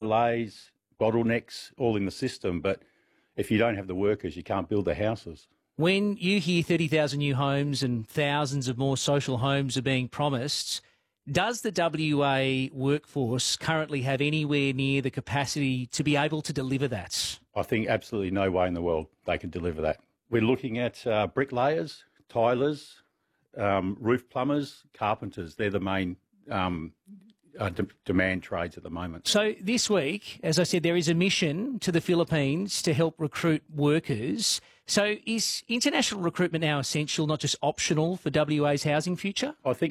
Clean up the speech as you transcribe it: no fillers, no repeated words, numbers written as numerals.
delays, bottlenecks, all in the system. But if you don't have the workers, you can't build the houses. When you hear 30,000 new homes and thousands of more social homes are being promised, does the WA workforce currently have anywhere near the capacity to be able to deliver that? I think absolutely no way in the world they can deliver that. We're looking at bricklayers, tilers, roof plumbers, carpenters. They're the main demand trades at the moment. So this week, as I said, there is a mission to the Philippines to help recruit workers. So is international recruitment now essential, not just optional, for WA's housing future? I think